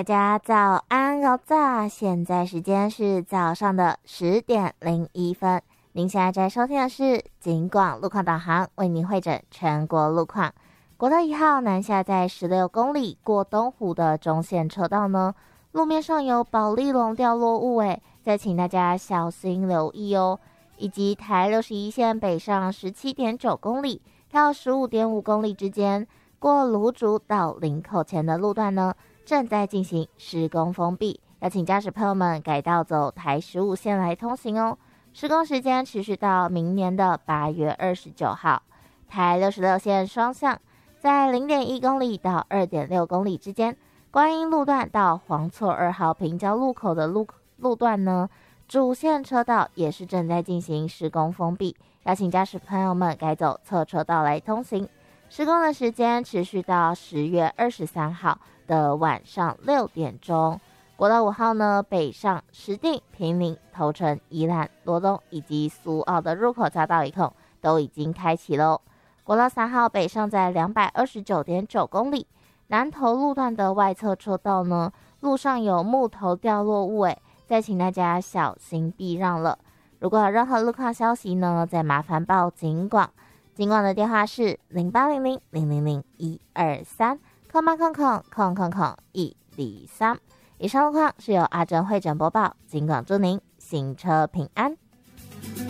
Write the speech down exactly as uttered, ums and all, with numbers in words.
大家早安，早早，现在时间是早上的十点零一分。您现在在收听的是警广路况导航，为您汇整全国路况。国道一号南下在十六公里过东湖的中线车道呢，路面上有保丽龙掉落物诶，再请大家小心留意哦。以及台六十一线北上十七点九公里到十五点五公里之间，过芦竹到林口前的路段呢，正在进行施工封闭，要请驾驶朋友们改道走台十五线来通行哦。施工时间持续到明年的八月二十九号。台六十六线双向在 零点一公里到 二点六公里之间，观音路段到黄厝二号平交路口的路路段呢，主线车道也是正在进行施工封闭，要请驾驶朋友们改走侧车道来通行。施工的时间持续到十月二十三号的晚上六点钟。国道五号呢，北上石碇、坪林、头城、宜兰、罗东以及苏澳的入口匝道一控都已经开启喽。国道三号北上在 两百二十九点九公里，南投路段的外侧车道呢，路上有木头掉落物诶，再请大家小心避让了。如果有任何路况消息呢，再麻烦报警广，警广的电话是零八零零零零零一二三空八空空空空空一零三。以上路况是由阿珍会诊播报，警广祝您行车平安。